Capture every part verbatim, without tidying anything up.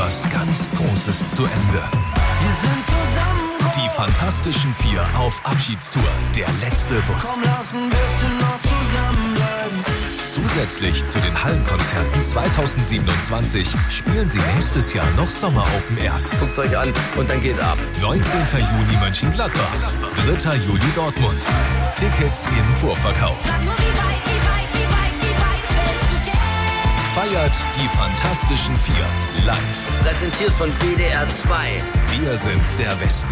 etwas ganz Großes zu Ende. Wir sind zusammen. Die Fantastischen Vier auf Abschiedstour. Der letzte Bus. Komm, lass ein bisschen noch zusammenbleiben. Zusätzlich zu den Hallenkonzerten zweitausendsiebenundzwanzig spielen sie nächstes Jahr noch Sommer-Open Airs. Guckt's euch an und dann geht ab. neunzehnten Juni Mönchengladbach, dritter Juli Dortmund. Tickets im Vorverkauf. Feiert die Fantastischen Vier live. Präsentiert von W D R zwei. Wir sind der Westen.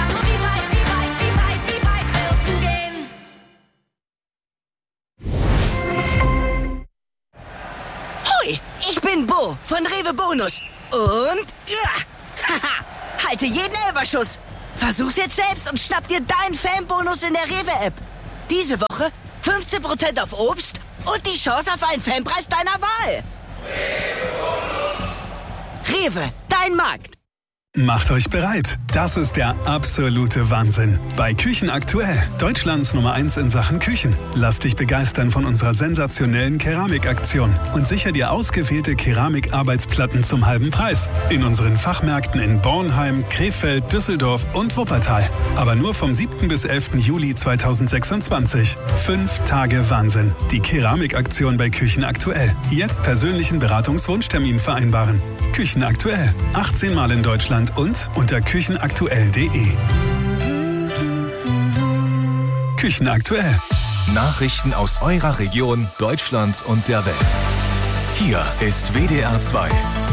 Hoi, ich bin Bo von Rewe Bonus. Und ja, haha, halte jeden Elferschuss. Versuch's jetzt selbst und schnapp dir deinen Fanbonus in der Rewe-App. Diese Woche fünfzehn Prozent auf Obst und die Chance auf einen Fanpreis deiner Wahl. Rewe, dein Markt. Macht euch bereit. Das ist der absolute Wahnsinn. Bei Küchen aktuell, Deutschlands Nummer eins in Sachen Küchen. Lass dich begeistern von unserer sensationellen Keramikaktion und sicher dir ausgewählte Keramikarbeitsplatten zum halben Preis. In unseren Fachmärkten in Bornheim, Krefeld, Düsseldorf und Wuppertal. Aber nur vom siebten bis elften Juli zweitausendsechsundzwanzig. Fünf Tage Wahnsinn. Die Keramikaktion bei Küchen aktuell. Jetzt persönlichen Beratungswunschtermin vereinbaren. Küchen aktuell. achtzehn Mal in Deutschland und unter küchenaktuell punkt de. Küchen aktuell. Nachrichten aus eurer Region, Deutschland und der Welt. Hier ist W D R zwei.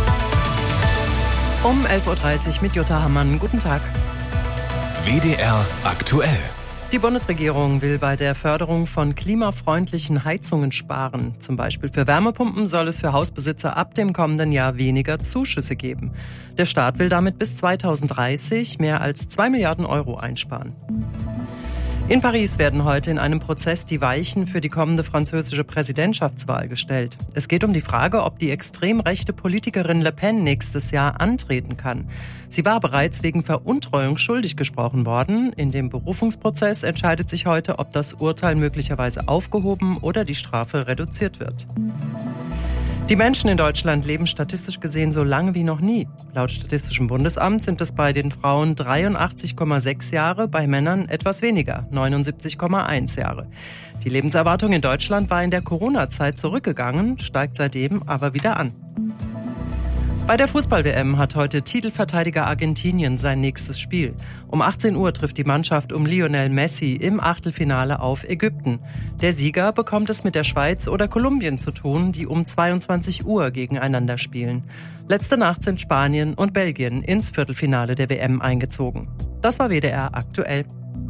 Um elf Uhr dreißig mit Jutta Hammann. Guten Tag. W D R aktuell. Die Bundesregierung will bei der Förderung von klimafreundlichen Heizungen sparen. Zum Beispiel für Wärmepumpen soll es für Hausbesitzer ab dem kommenden Jahr weniger Zuschüsse geben. Der Staat will damit bis zweitausenddreißig mehr als zwei Milliarden Euro einsparen. In Paris werden heute in einem Prozess die Weichen für die kommende französische Präsidentschaftswahl gestellt. Es geht um die Frage, ob die extrem rechte Politikerin Le Pen nächstes Jahr antreten kann. Sie war bereits wegen Veruntreuung schuldig gesprochen worden. In dem Berufungsprozess entscheidet sich heute, ob das Urteil möglicherweise aufgehoben oder die Strafe reduziert wird. Die Menschen in Deutschland leben statistisch gesehen so lange wie noch nie. Laut Statistischem Bundesamt sind es bei den Frauen dreiundachtzig Komma sechs Jahre, bei Männern etwas weniger, neunundsiebzig Komma eins Jahre. Die Lebenserwartung in Deutschland war in der Corona-Zeit zurückgegangen, steigt seitdem aber wieder an. Bei der Fußball-W M hat heute Titelverteidiger Argentinien sein nächstes Spiel. Um achtzehn Uhr trifft die Mannschaft um Lionel Messi im Achtelfinale auf Ägypten. Der Sieger bekommt es mit der Schweiz oder Kolumbien zu tun, die um zweiundzwanzig Uhr gegeneinander spielen. Letzte Nacht sind Spanien und Belgien ins Viertelfinale der W M eingezogen. Das war W D R aktuell.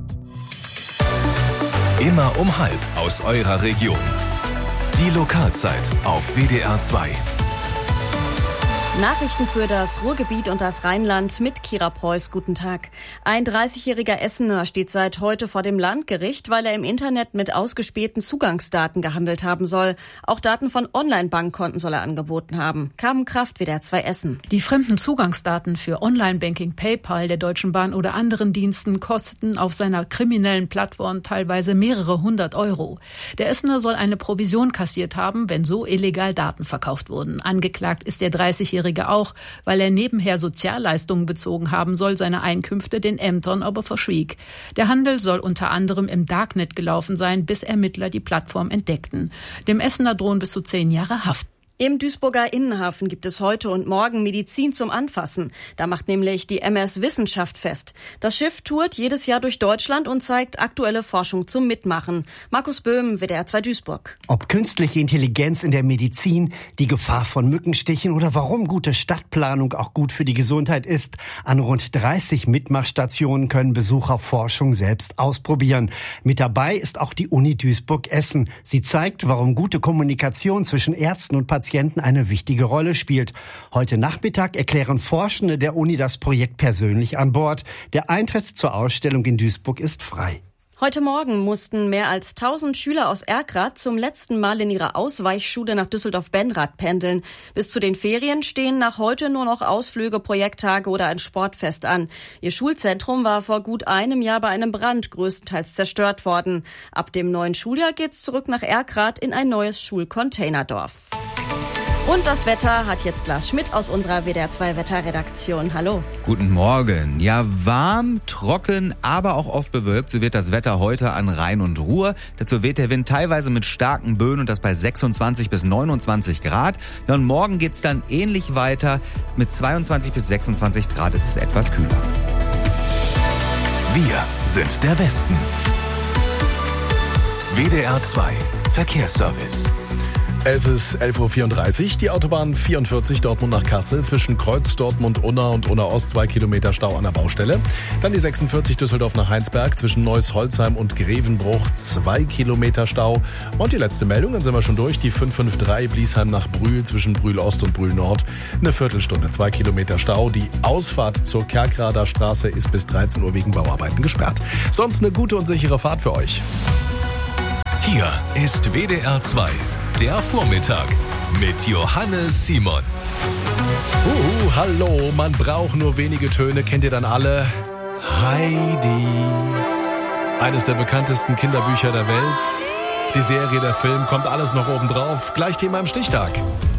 Immer um halb aus eurer Region. Die Lokalzeit auf W D R zwei. Nachrichten für das Ruhrgebiet und das Rheinland mit Kira Preuß. Guten Tag. Ein dreißigjähriger Essener steht seit heute vor dem Landgericht, weil er im Internet mit ausgespähten Zugangsdaten gehandelt haben soll. Auch Daten von Online-Bankkonten soll er angeboten haben. Carmen Kraft, W D R zwei Essen. Die fremden Zugangsdaten für Online-Banking, PayPal, der Deutschen Bahn oder anderen Diensten kosteten auf seiner kriminellen Plattform teilweise mehrere hundert Euro. Der Essener soll eine Provision kassiert haben, wenn so illegal Daten verkauft wurden. Angeklagt ist der dreißigjährige auch, weil er nebenher Sozialleistungen bezogen haben soll, seine Einkünfte den Ämtern aber verschwieg. Der Handel soll unter anderem im Darknet gelaufen sein, bis Ermittler die Plattform entdeckten. Dem Essener drohen bis zu zehn Jahre Haft. Im Duisburger Innenhafen gibt es heute und morgen Medizin zum Anfassen. Da macht nämlich die M S Wissenschaft fest. Das Schiff tourt jedes Jahr durch Deutschland und zeigt aktuelle Forschung zum Mitmachen. Markus Böhm, W D R zwei Duisburg. Ob künstliche Intelligenz in der Medizin, die Gefahr von Mückenstichen oder warum gute Stadtplanung auch gut für die Gesundheit ist, an rund dreißig Mitmachstationen können Besucher Forschung selbst ausprobieren. Mit dabei ist auch die Uni Duisburg-Essen. Sie zeigt, warum gute Kommunikation zwischen Ärzten und Patienten eine wichtige Rolle spielt. Heute Nachmittag erklären Forschende der Uni das Projekt persönlich an Bord. Der Eintritt zur Ausstellung in Duisburg ist frei. Heute Morgen mussten mehr als tausend Schüler aus Erkrath zum letzten Mal in ihrer Ausweichschule nach Düsseldorf-Benrath pendeln. Bis zu den Ferien stehen nach heute nur noch Ausflüge, Projekttage oder ein Sportfest an. Ihr Schulzentrum war vor gut einem Jahr bei einem Brand größtenteils zerstört worden. Ab dem neuen Schuljahr geht's zurück nach Erkrath in ein neues Schulcontainerdorf. Und das Wetter hat jetzt Lars Schmidt aus unserer W D R zwei Wetterredaktion. Hallo. Guten Morgen. Ja, warm, trocken, aber auch oft bewölkt. So wird das Wetter heute an Rhein und Ruhr. Dazu weht der Wind teilweise mit starken Böen und das bei sechsundzwanzig bis neunundzwanzig Grad. Ja, und morgen geht's dann ähnlich weiter. Mit zweiundzwanzig bis sechsundzwanzig Grad ist es etwas kühler. Wir sind der Westen. W D R zwei Verkehrsservice. Es ist elf Uhr vierunddreißig, die Autobahn vierundvierzig Dortmund nach Kassel zwischen Kreuz Dortmund-Unna und Unna-Ost, zwei Kilometer Stau an der Baustelle. Dann die sechsundvierzig Düsseldorf nach Heinsberg zwischen Neuss-Holzheim und Grevenbruch, zwei Kilometer Stau. Und die letzte Meldung, dann sind wir schon durch, die fünf fünf drei Bliesheim nach Brühl zwischen Brühl-Ost und Brühl-Nord, eine Viertelstunde, zwei Kilometer Stau. Die Ausfahrt zur Kerkrader Straße ist bis dreizehn Uhr wegen Bauarbeiten gesperrt. Sonst eine gute und sichere Fahrt für euch. Hier ist W D R zwei. Der Vormittag mit Johannes Simon. Uh, hallo, man braucht nur wenige Töne, kennt ihr dann alle? Heidi. Eines der bekanntesten Kinderbücher der Welt. Die Serie, der Film, kommt alles noch oben drauf. Gleich Thema im Stichtag.